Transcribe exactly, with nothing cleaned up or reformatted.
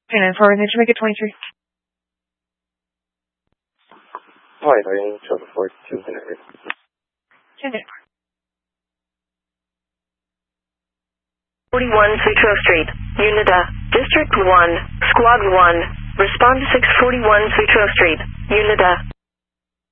And for then make it twenty-three. Hi, Diane, Trevor Ford, two minutes. forty-one Sutro Street, Unida, District one, Squad one. Respond to six forty-one Sutro Street, Unida.